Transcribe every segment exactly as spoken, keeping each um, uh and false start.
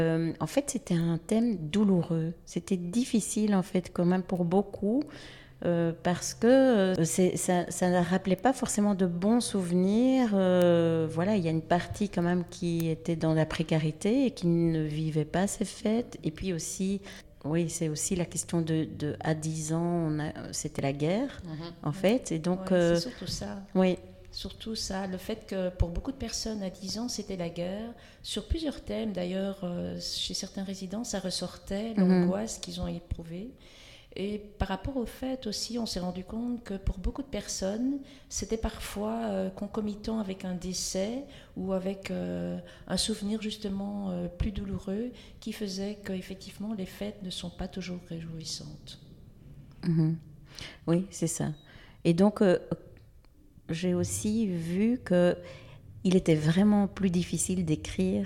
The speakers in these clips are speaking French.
Euh, en fait, c'était un thème douloureux. C'était difficile, en fait, quand même pour beaucoup, euh, parce que euh, c'est, ça, ça ne rappelait pas forcément de bons souvenirs. Euh, voilà, il y a une partie quand même qui était dans la précarité et qui ne vivait pas ces fêtes. Et puis aussi, oui, c'est aussi la question de, de à dix ans, on a, c'était la guerre, Mm-hmm. en fait. Et donc, ouais, euh, c'est surtout ça. oui. Surtout ça, le fait que pour beaucoup de personnes à dix ans, c'était la guerre. Sur plusieurs thèmes, d'ailleurs, euh, chez certains résidents, ça ressortait, l'angoisse mm-hmm. qu'ils ont éprouvée. Et par rapport au fait aussi, on s'est rendu compte que pour beaucoup de personnes, c'était parfois euh, concomitant avec un décès ou avec euh, un souvenir justement euh, plus douloureux qui faisait qu'effectivement les fêtes ne sont pas toujours réjouissantes. Mm-hmm. Oui, c'est ça. Et donc... Euh, j'ai aussi vu qu'il était vraiment plus difficile d'écrire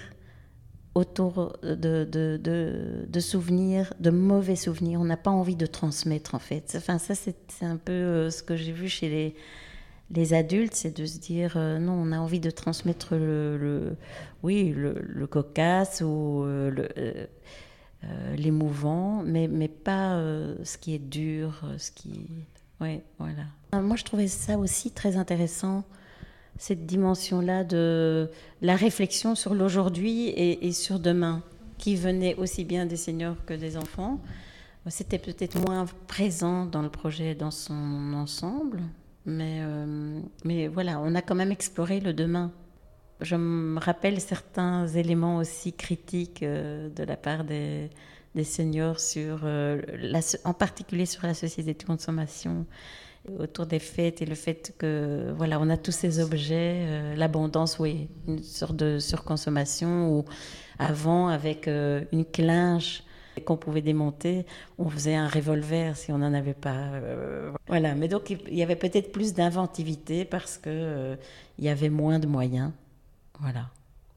autour de, de, de, de souvenirs, de mauvais souvenirs. On n'a pas envie de transmettre, en fait. Enfin, ça, c'est, c'est un peu ce que j'ai vu chez les, les adultes, c'est de se dire, euh, non, on a envie de transmettre le, le, oui, le, le cocasse ou euh, le, euh, euh, l'émouvant, mais, mais pas euh, ce qui est dur, ce qui... Oui, voilà. Moi, je trouvais ça aussi très intéressant, cette dimension-là de la réflexion sur l'aujourd'hui et, et sur demain, qui venait aussi bien des seniors que des enfants. C'était peut-être moins présent dans le projet dans son ensemble, mais, euh, mais voilà, on a quand même exploré le demain. Je me rappelle certains éléments aussi critiques euh, de la part des... des seniors, sur, euh, la, en particulier sur la société de consommation, autour des fêtes et le fait que voilà, on a tous ces objets, euh, l'abondance, oui, une sorte de surconsommation où avant, avec euh, une clinche qu'on pouvait démonter, on faisait un revolver si on n'en avait pas. Euh, voilà, mais donc il y avait peut-être plus d'inventivité parce qu'il euh, y avait moins de moyens. Voilà.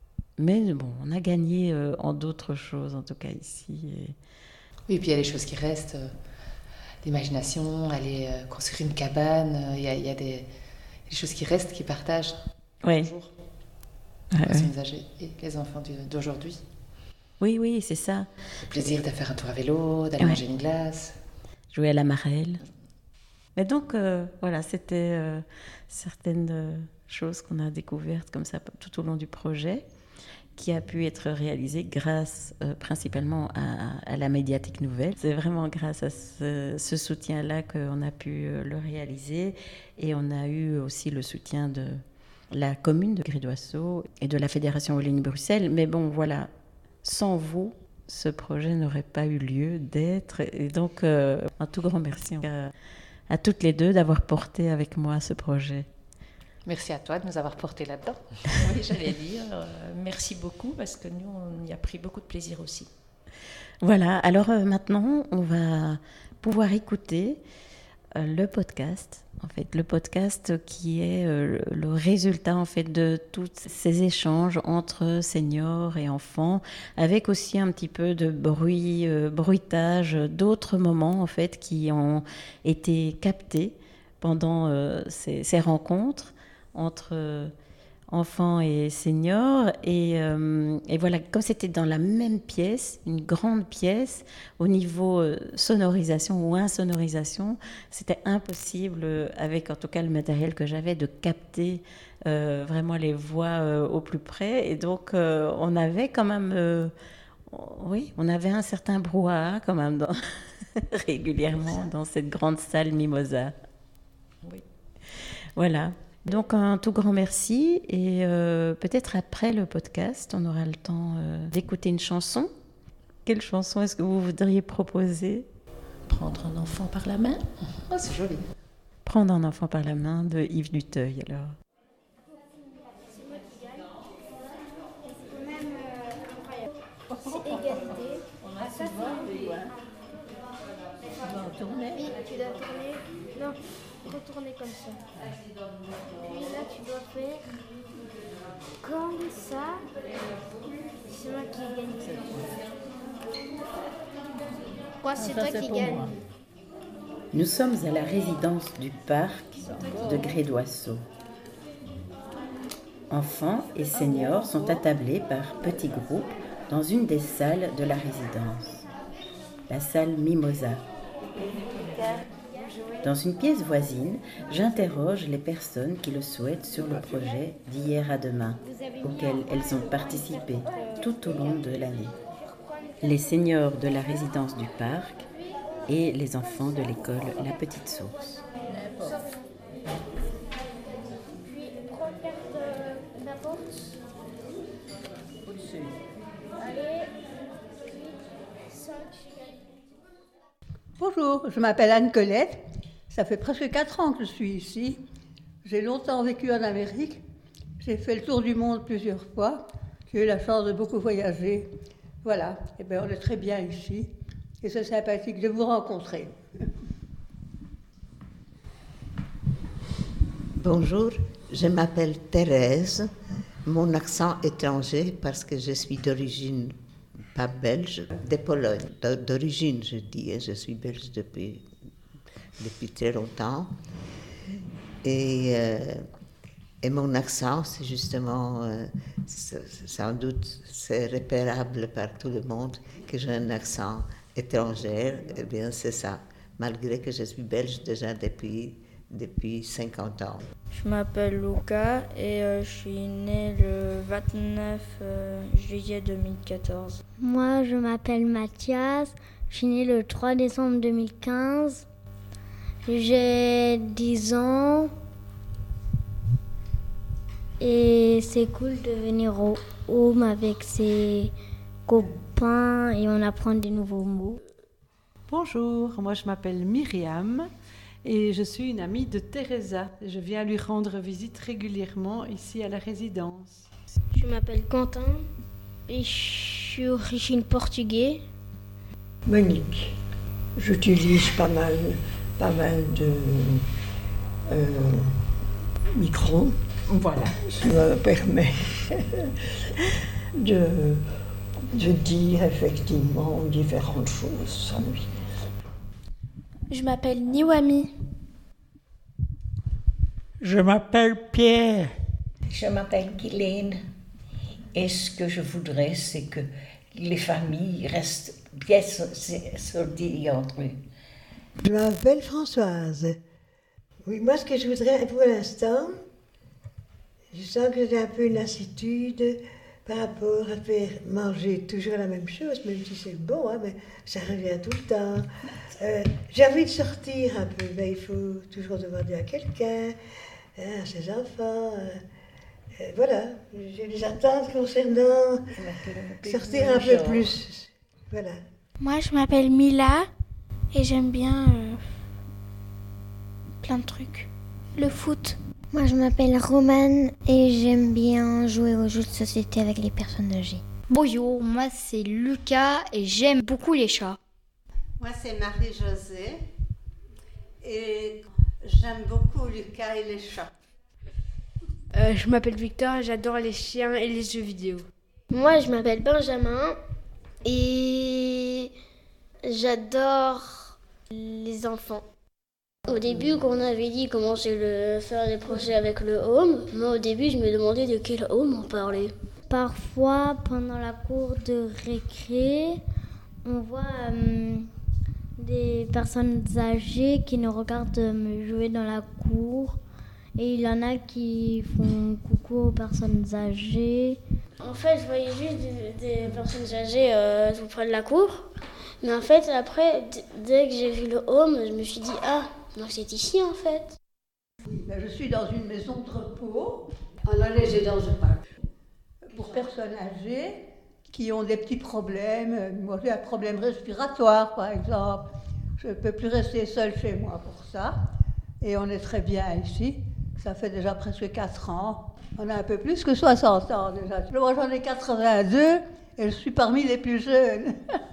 Mais bon, on a gagné euh, en d'autres choses, en tout cas ici. Et... Oui, et puis il y a les choses qui restent. Euh, l'imagination, aller euh, construire une cabane. Il euh, y, y a des, des choses qui restent, qui partagent. Oui. Toujours. Ouais, les personnes ouais. âgées et les enfants d'aujourd'hui. Oui, oui, c'est ça. Le plaisir de faire un tour à vélo, d'aller ouais. manger une glace. Jouer à la marelle. Mais donc, euh, voilà, c'était euh, certaines euh, choses qu'on a découvertes comme ça tout au long du projet, qui a pu être réalisé grâce euh, principalement à, à la médiathèque nouvelle. C'est vraiment grâce à ce, ce soutien-là qu'on a pu euh, le réaliser. Et on a eu aussi le soutien de la commune de Grédoisseau et de la Fédération Wallonie-Bruxelles. Mais bon, voilà, sans vous, ce projet n'aurait pas eu lieu d'être. Et donc, euh, un tout grand merci à, à toutes les deux d'avoir porté avec moi ce projet. Merci à toi de nous avoir portés là-dedans. Oui, j'allais dire, euh, merci beaucoup parce que nous, on y a pris beaucoup de plaisir aussi. Voilà, alors euh, maintenant, on va pouvoir écouter euh, le podcast. En fait, le podcast qui est euh, le résultat en fait de tous ces échanges entre seniors et enfants, avec aussi un petit peu de bruit, euh, bruitage, d'autres moments en fait qui ont été captés pendant euh, ces, ces rencontres entre euh, enfants et seniors. Et, euh, et voilà, comme c'était dans la même pièce, une grande pièce, au niveau euh, sonorisation ou insonorisation, c'était impossible, euh, avec en tout cas le matériel que j'avais, de capter euh, vraiment les voix euh, au plus près. Et donc, euh, on avait quand même... Euh, oui, on avait un certain brouhaha quand même dans, régulièrement dans cette grande salle Mimosa. Oui. Voilà. Donc un tout grand merci et euh, peut-être après le podcast, on aura le temps euh, d'écouter une chanson. Quelle chanson est-ce que vous voudriez proposer ? Prendre un enfant par la main. Oh, c'est joli. Prendre un enfant par la main de Yves Duteuil alors. C'est égalité. On a souvent des... Tu dois tourner. Oui, tu dois tourner. Non, retourner comme ça. Puis là, tu dois faire comme ça. C'est moi qui gagne. Quoi, c'est toi qui gagne. Nous sommes à la résidence du parc de Grédoisseau. Enfants et seniors sont attablés par petits groupes dans une des salles de la résidence, la salle Mimosa. Dans une pièce voisine, j'interroge les personnes qui le souhaitent sur le projet d'hier à demain, auquel elles ont participé tout au long de l'année. Les seniors de la résidence du parc et les enfants de l'école La Petite Source. Puis, regarde la porte. Au-dessus. Allez, cinq. Bonjour, je m'appelle Anne-Colette. Ça fait presque quatre ans que je suis ici. J'ai longtemps vécu en Amérique. J'ai fait le tour du monde plusieurs fois. J'ai eu la chance de beaucoup voyager. Voilà, et bien on est très bien ici. Et c'est sympathique de vous rencontrer. Bonjour, je m'appelle Thérèse. Mon accent étranger parce que je suis d'origine pas belge, de Pologne. D'origine, je dis, je suis belge depuis, depuis très longtemps. Et, euh, et mon accent, c'est justement, euh, c'est, sans doute, c'est repérable par tout le monde que j'ai un accent étranger. Eh bien, c'est ça, malgré que je suis belge déjà depuis, depuis cinquante ans. Je m'appelle Luca et euh, je suis né le vingt-neuf euh, juillet deux mille quatorze. Moi, je m'appelle Mathias. Je suis né le trois décembre deux mille quinze. J'ai dix ans. Et c'est cool de venir au home avec ses copains et on apprend des nouveaux mots. Bonjour, moi je m'appelle Myriam et je suis une amie de Teresa. Je viens lui rendre visite régulièrement ici à la résidence. Je m'appelle Quentin et je suis d'origine portugaise. Monique, j'utilise pas mal, pas mal de euh, micros. Voilà, ça me permet de, de dire effectivement différentes choses. Oui. Je m'appelle Niwami. Je m'appelle Pierre. Je m'appelle Guylaine. Et ce que je voudrais, c'est que les familles restent bien soudées entre eux. Je m'appelle Françoise. Oui, moi, ce que je voudrais pour l'instant, je sens que j'ai un peu une lassitude par rapport à faire manger toujours la même chose, même si c'est bon, hein, mais ça revient tout le temps. Euh, j'ai envie de sortir un peu, mais il faut toujours demander à quelqu'un, hein, à ses enfants. Euh, euh, voilà, j'ai des attentes concernant sortir un peu plus. Voilà. Moi, je m'appelle Mila et j'aime bien euh, plein de trucs. Le foot. Moi, je m'appelle Romane et j'aime bien jouer aux jeux de société avec les personnes âgées. Bonjour, moi c'est Lucas et j'aime beaucoup les chats. Moi c'est Marie-Josée et j'aime beaucoup Lucas et les chats. Euh, je m'appelle Victor et j'adore les chiens et les jeux vidéo. Moi je m'appelle Benjamin et j'adore les enfants. Au début, quand on avait dit comment c'est le faire des projets avec le home, moi au début je me demandais de quel home on parlait. Parfois, pendant la cour de récré, on voit euh, des personnes âgées qui nous regardent me jouer dans la cour. Et il y en a qui font coucou aux personnes âgées. En fait, je voyais juste des, des personnes âgées euh, auprès de la cour. Mais en fait, après, d- dès que j'ai vu le home, je me suis dit, ah, donc c'est ici en fait. Ben, je suis dans une maison de repos. À la résidence de parc. Pour personnes âgées qui ont des petits problèmes. Moi, j'ai un problème respiratoire, par exemple. Je ne peux plus rester seule chez moi pour ça. Et on est très bien ici. Ça fait déjà presque quatre ans. On a un peu plus que soixante ans déjà. Moi, j'en ai quatre-vingt-deux et je suis parmi les plus jeunes.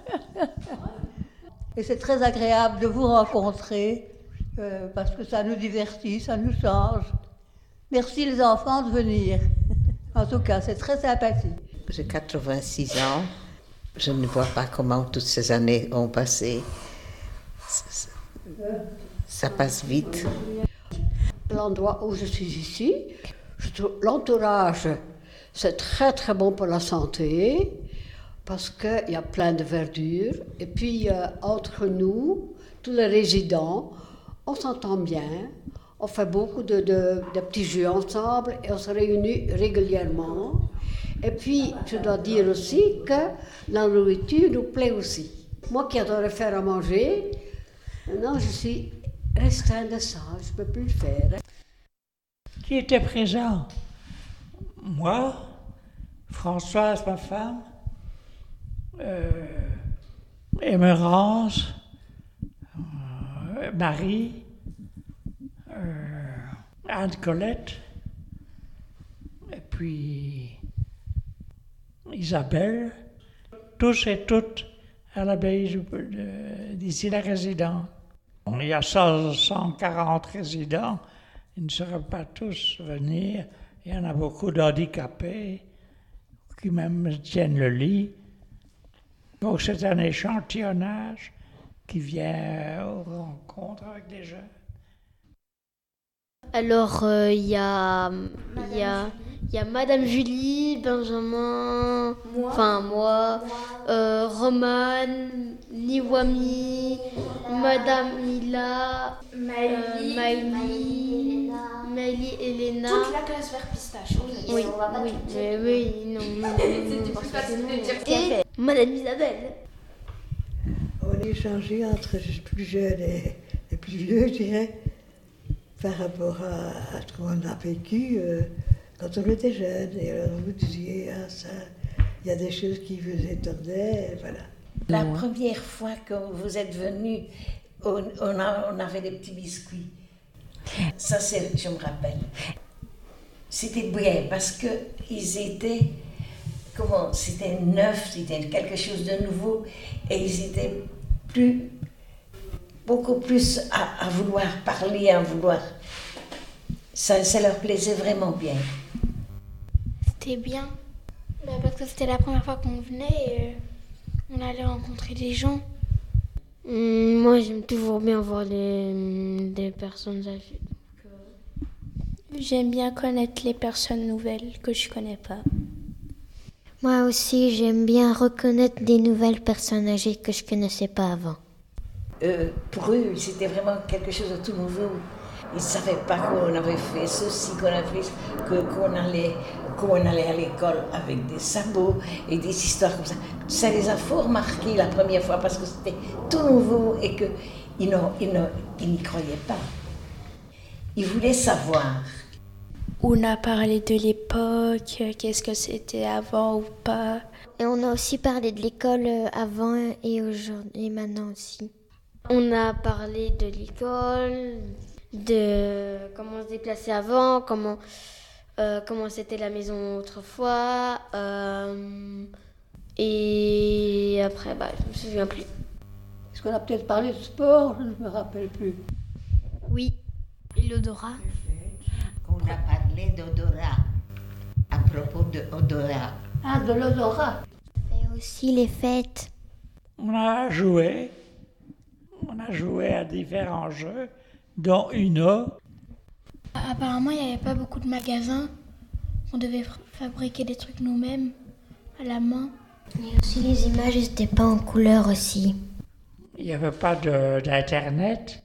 Et c'est très agréable de vous rencontrer euh, parce que ça nous divertit, ça nous change. Merci les enfants de venir. En tout cas, c'est très sympathique. J'ai quatre-vingt-six ans. Je ne vois pas comment toutes ces années ont passé. Ça, ça passe vite. L'endroit où je suis ici, je trouve l'entourage, c'est très très bon pour la santé. parce qu'il y a plein de verdure. Et puis, euh, entre nous, tous les résidents, on s'entend bien. On fait beaucoup de, de, de petits jeux ensemble et on se réunit régulièrement. Et puis, je dois dire aussi que la nourriture nous plaît aussi. Moi qui adorais faire à manger, maintenant je suis restreinte de ça, je ne peux plus le faire. Qui était présent? Moi, Françoise, ma femme, euh, Émérance, euh, Marie, euh, Anne-Colette, et puis Isabelle, tous et toutes à l'abbaye d'ici la résidence. Il y a cent quarante résidents, ils ne sauraient pas tous venir. Il y en a beaucoup d'handicapés qui même tiennent le lit. Donc c'est un échantillonnage qui vient aux rencontres avec des jeunes. Alors il euh, y a il y a il y a Madame Julie, Benjamin, moi, enfin moi, moi. Euh, Romane, Niwami, Madame Mila, Maëlie, Maëlie, Maëlie, Elena. Toute la classe vert pistache. Oui, oui, mais oui, non, non. C'était plus facile de dire qui Et Madame Isabelle. On échangeait entre les plus jeunes et les plus vieux, je dirais, par rapport à, à ce qu'on a vécu euh, quand on était jeune. Et alors vous disiez, ah ça, il y a des choses qui vous étonnaient, voilà. La première fois que vous êtes venu, on, on, a, on avait des petits biscuits. Ça, c'est, je me rappelle. C'était bien parce qu'ils étaient, comment, c'était neuf, c'était quelque chose de nouveau, et ils étaient plus, beaucoup plus à, à vouloir parler, à vouloir. Ça, ça leur plaisait vraiment bien. C'était bien, bah, parce que c'était la première fois qu'on venait et euh, on allait rencontrer des gens. Mmh, moi, j'aime toujours bien voir des, des personnes âgées. J'aime bien connaître les personnes nouvelles que je connais pas. Moi aussi, j'aime bien reconnaître des nouvelles personnes âgées que je connaissais pas avant. Euh, pour eux, c'était vraiment quelque chose de tout nouveau. Ils ne savaient pas qu'on avait fait ceci, qu'on avait fait, que, qu'on, allait, qu'on allait à l'école avec des sabots et des histoires comme ça. Ça les a fort marqués la première fois parce que c'était tout nouveau et qu'ils ils ils n'y croyaient pas. Ils voulaient savoir. On a parlé de l'époque, qu'est-ce que c'était avant ou pas. Et on a aussi parlé de l'école avant et aujourd'hui et maintenant aussi. On a parlé de l'école, de comment se déplacer avant, comment, euh, comment c'était la maison autrefois. Euh, et après, bah, je ne me souviens plus. Est-ce qu'on a peut-être parlé de sport? Je ne me rappelle plus. Oui, et l'odorat. On a parlé d'odorat, à propos de odorat. Ah, de l'odorat. Et aussi les fêtes. On a joué, on a joué à différents jeux, dont Uno. Apparemment, il n'y avait pas beaucoup de magasins. On devait fabriquer des trucs nous-mêmes, à la main. Et aussi les images n'étaient pas en couleur aussi. Il n'y avait pas de, d'internet.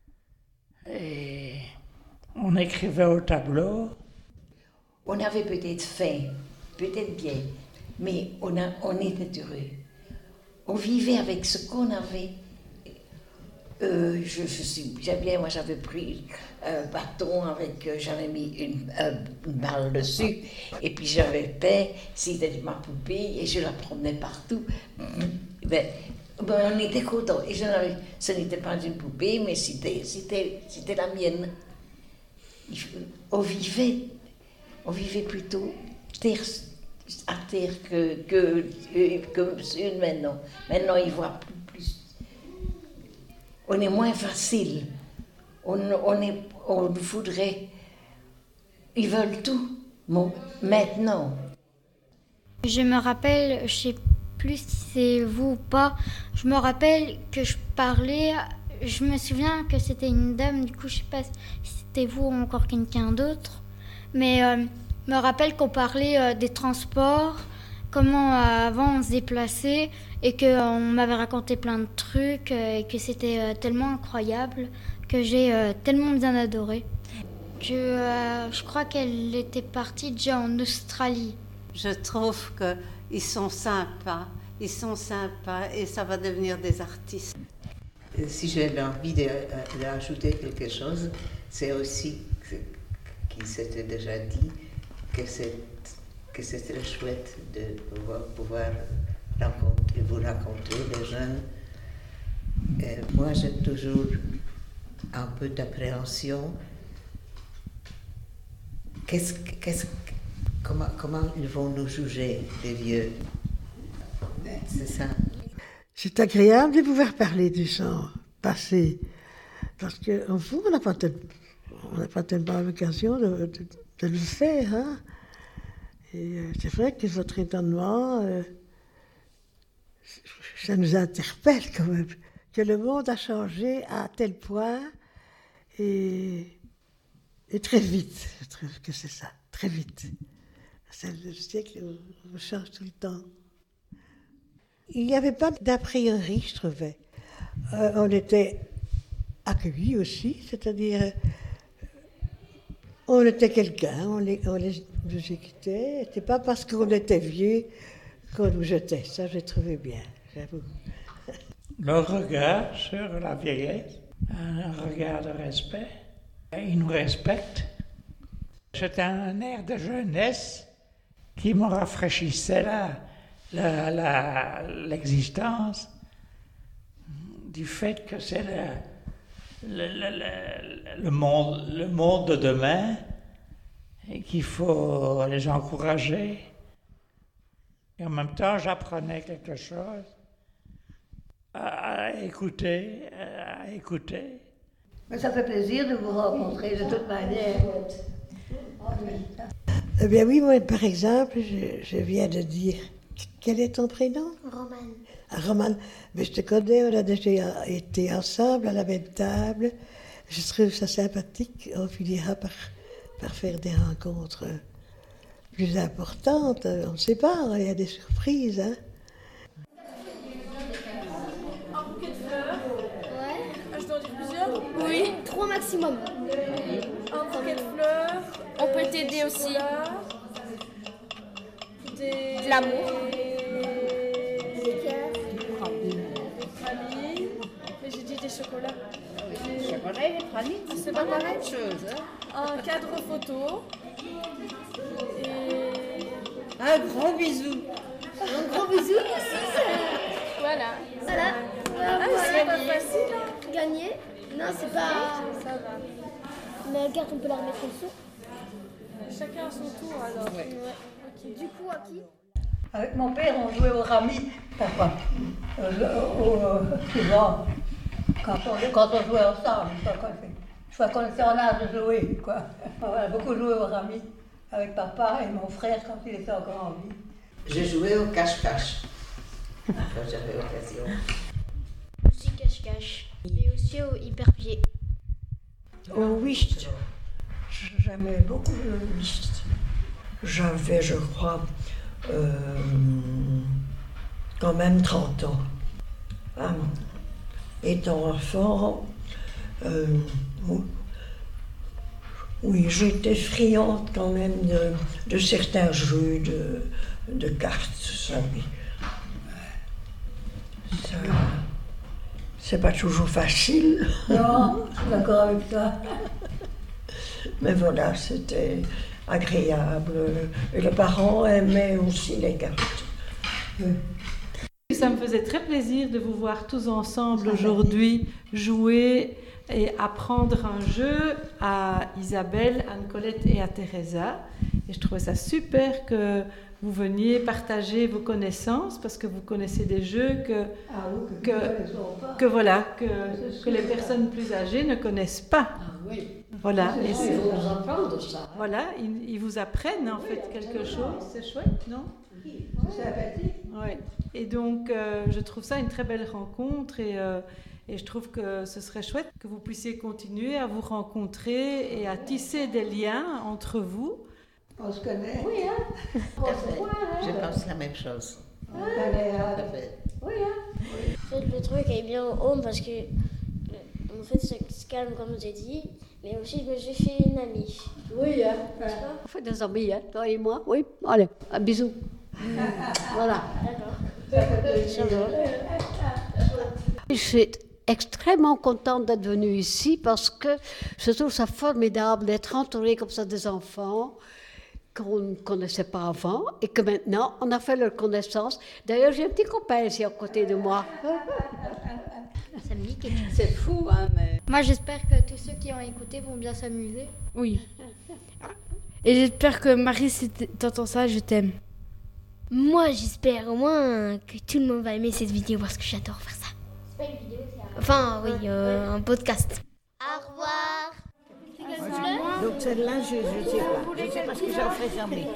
Et on écrivait au tableau. On avait peut-être faim, peut-être bien, mais on, a, on était heureux. On vivait avec ce qu'on avait. Euh, je, je suis bien, moi j'avais pris un bâton avec, euh, j'avais mis une, euh, une balle dessus, et puis j'avais peint, c'était ma poupée, et je la promenais partout. Ben, ben, on était contents, et je n'avais, ce n'était pas une poupée, mais c'était, c'était, c'était la mienne. On vivait, on vivait plutôt terre à terre que, que, que maintenant. Maintenant, ils voient plus, plus. On est moins facile. On, on, est, on voudrait. Ils veulent tout. Bon, maintenant. Je me rappelle, je sais plus si c'est vous ou pas, je me rappelle que je parlais. Je me souviens que c'était une dame, du coup, je sais pas si c'était vous ou encore quelqu'un d'autre. Mais euh, je me rappelle qu'on parlait euh, des transports, comment euh, avant on se déplaçait et qu'on m'avait raconté plein de trucs euh, et que c'était euh, tellement incroyable que j'ai euh, tellement bien adoré. Je, euh, je crois qu'elle était partie déjà en Australie. Je trouve qu'ils sont sympas, ils sont sympas et ça va devenir des artistes. Si j'ai envie d'ajouter quelque chose, c'est aussi, qui s'était déjà dit, que c'est, que c'est très chouette de pouvoir, pouvoir rencontrer, vous rencontrer, les jeunes. Et moi, j'ai toujours un peu d'appréhension. Qu'est-ce, qu'est-ce, comment, comment ils vont nous juger, les vieux? C'est ça. C'est agréable de pouvoir parler du sang passé, parce qu'en fond, on n'a pas, tel, on n'a pas tellement l'occasion de, de, de le faire. Hein? Et euh, c'est vrai que votre étonnement, euh, ça nous interpelle quand même, que le monde a changé à tel point, et, et très vite, je trouve que c'est ça, très vite. C'est le siècle où on change tout le temps. Il n'y avait pas d'a priori, je trouvais. Euh, on était accueillis aussi, c'est-à-dire, euh, on était quelqu'un, on les, on les nous écoutait. Ce n'était pas parce qu'on était vieux qu'on nous jetait. Ça, j'ai trouvé bien, j'avoue. Le regard sur la vieillesse, un regard de respect. Ils nous respectent. C'était un air de jeunesse qui me rafraîchissait là. La, la, l'existence du fait que c'est le, le, le, le, monde, le monde de demain et qu'il faut les encourager. Et en même temps, j'apprenais quelque chose à, à écouter, à écouter. Mais ça fait plaisir de vous rencontrer de toute manière. Eh bien oui, moi, par exemple, je, je viens de dire... Quel est ton prénom? Romane. Ah, Romane, mais je te connais, on a déjà été ensemble à la même table. Je trouve ça sympathique. On finira par, par faire des rencontres plus importantes. On ne sait pas, il y a des surprises. Hein. Un bouquet de fleurs. Ouais. Ah, je dois en dire plusieurs? Oui. Trois maximum. Un bouquet de fleurs. On peut t'aider aussi. Des... De l'amour. Des pralines. Mais j'ai dit des chocolats. Les chocolats et les pralines, c'est pas la pareil. même chose. Hein? Un cadre photo. Et... Un gros bisou. Un gros bisou aussi. Voilà. Voilà. Ah, c'est pas facile. Hein. Gagné. Non, c'est pas... Ça va. Mais regarde, on peut la remettre en dessous. Chacun à son tour alors. Ouais. Okay. Du coup, à qui? Avec mon père, on jouait au rami, papa. Euh, au, souvent, quand on, quand on jouait ensemble, je crois qu'on était en âge de jouer, quoi. On a beaucoup joué au rami avec papa et mon frère quand il était encore en vie. J'ai joué au cache-cache quand j'avais l'occasion. Aussi cache-cache, mais aussi au hyper-pied. Au whist, j'aimais beaucoup le whist. J'avais, je crois, euh, quand même trente ans. Ah, étant enfant, euh, oui, j'étais friande quand même de, de certains jeux de, de cartes, ça oui. Ça, c'est pas toujours facile. Non, je suis d'accord avec ça. Mais voilà, c'était agréable. Et les parents aimaient aussi les cartes. Oui. Ça me faisait très plaisir de vous voir tous ensemble aujourd'hui jouer et apprendre un jeu à Isabelle, Anne-Colette et à Teresa. Et je trouvais ça super que vous veniez partager vos connaissances parce que vous connaissez des jeux que, ah oui, que, que, que, voilà, que, que les personnes plus âgées ne connaissent pas. Ah oui. Voilà. Et c'est, ils vont nous apprendre ça. Voilà, ils, ils vous apprennent en fait quelque chose. C'est chouette, non? C'est sympathique. Ouais. Et donc, euh, je trouve ça une très belle rencontre et, euh, et je trouve que ce serait chouette que vous puissiez continuer à vous rencontrer et à tisser des liens entre vous On se connaît. Oui, hein. Je pense la même chose. Ah, euh, oui, hein. En fait, le truc est bien au home parce que, euh, en fait, c'est calme comme j'ai dit, mais aussi je me suis fait une amie. Oui, hein. On fait des amis, hein, toi et moi. Oui, allez, un bisou. Voilà. D'accord. Je suis extrêmement contente d'être venue ici parce que je trouve ça formidable d'être entourée comme ça des enfants qu'on ne connaissait pas avant et que maintenant on a fait leur connaissance. D'ailleurs, j'ai un petit copain ici à côté de moi. Ça me dit quelque chose. C'est fou, hein, mais... Moi, j'espère que tous ceux qui ont écouté vont bien s'amuser. Oui. Et j'espère que Marie, si t'entends ça, je t'aime. Moi, j'espère au moins que tout le monde va aimer cette vidéo parce que j'adore faire ça. C'est pas une vidéo, c'est un... Enfin, oui, euh, un podcast. Au revoir. Donc celle-là, je ne sais pas. Je ne sais pas ce que j'en ferai jamais.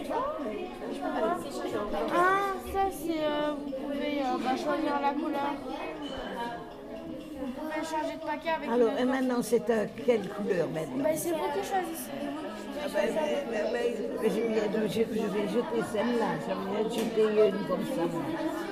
Ah, ça, c'est... Euh, vous pouvez euh, bah, choisir la couleur. Vous pouvez changer de paquet avec... Alors, une... et maintenant, c'est à quelle couleur maintenant? Bah, c'est vous qui choisissez. Ah ben, ben, ben, ben, je, viens de- je, je vais jeter celle-là. Je viens de jeter une comme ça. moi.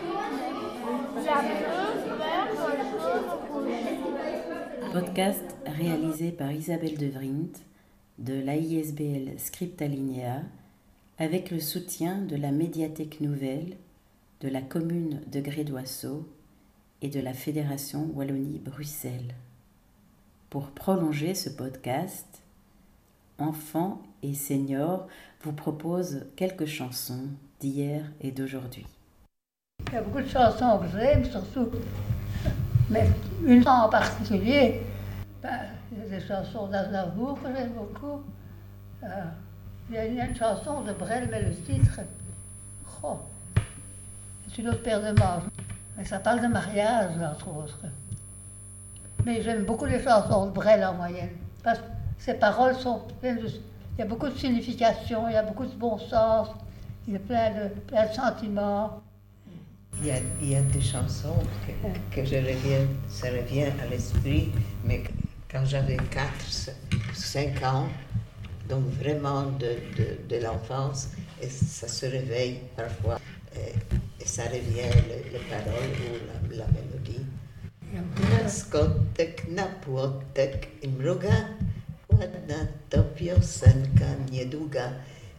Podcast réalisé par Isabelle De Vrient de l'A I S B L Script Alinéa avec le soutien de la Médiathèque Nouvelle, de la commune de Grédoisseau et de la Fédération Wallonie-Bruxelles. Pour prolonger ce podcast, Enfants et Seniors vous propose quelques chansons d'hier et d'aujourd'hui. Il y a beaucoup de chansons que j'aime, surtout. Mais une en particulier, ben, il y a des chansons d'Aznavour que j'aime beaucoup. Euh, il y a une, une chanson de Brel, mais le titre, oh, c'est une autre paire de manches. Mais ça parle de mariage, entre autres. Mais j'aime beaucoup les chansons de Brel en moyenne. Parce que ses paroles sont pleines de... Il y a beaucoup de signification, il y a beaucoup de bon sens, il y a plein de, plein de sentiments. Il y a, il y a des chansons que, que je reviens, ça revient à l'esprit, mais quand j'avais quatre, cinq ans, donc vraiment de, de, de l'enfance, et ça se réveille parfois, et, et ça revient, les, les paroles ou la, la mélodie. Naskotek, napuotek, imruga, ładna topiosenka nieduga.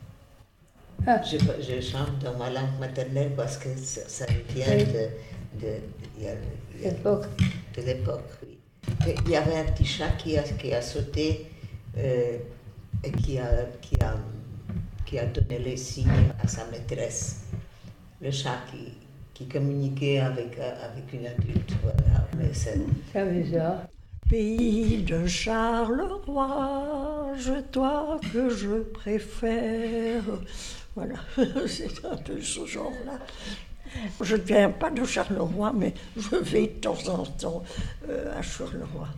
Je, je chante dans ma langue maternelle parce que ça, ça vient Oui. de, de, il y a- il y a- L'époque. de l'époque, oui. Et il y avait un petit chat qui a, qui a sauté euh, et qui a, qui, a, qui a donné les signes à sa maîtresse. Le chat qui, qui communiquait avec, avec une adulte, voilà. Mais c'est, C'est amusant. Pays de Charleroi, je toi que je préfère. Voilà, c'est un peu ce genre-là. Je ne viens pas de Charleroi, mais je vais de temps en temps euh, à Charleroi.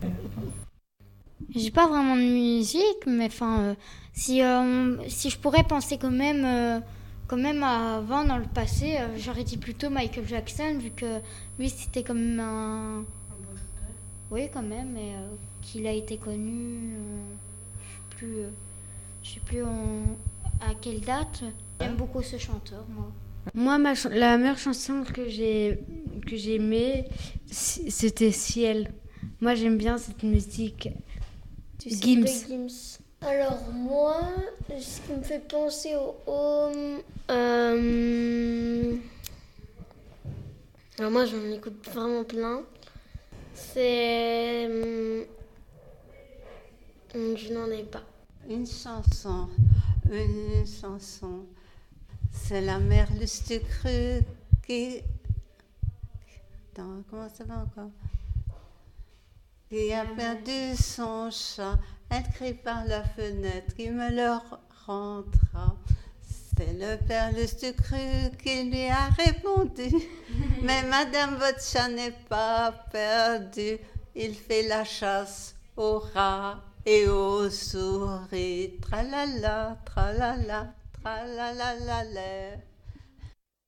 J'ai pas vraiment de musique, mais enfin, euh, si, euh, si je pourrais penser quand même, euh, quand même à avant dans le passé, euh, j'aurais dit plutôt Michael Jackson, vu que lui c'était quand même un. Oui, quand même, mais euh, qu'il a été connu, euh, je sais plus, euh, je sais plus en- à quelle date. J'aime beaucoup ce chanteur, moi. Moi, ma ch- la meilleure chanson que j'ai que j'ai aimée, c- c'était Ciel. Moi, j'aime bien cette musique. Gims. Gims. Alors moi, ce qui me fait penser au home, euh... alors moi j'en écoute vraiment plein. C'est, hum, je n'en ai pas. Une chanson, une chanson. C'est la merluste crue qui... Attends, comment ça va encore? Qui a perdu son chat, elle crie par la fenêtre, qui me le rendra. C'est le perluste cru qui lui a répondu. Mais madame, votre chat n'est pas perdu. Il fait la chasse aux rats et aux souris. Tralala, tralala, tralala,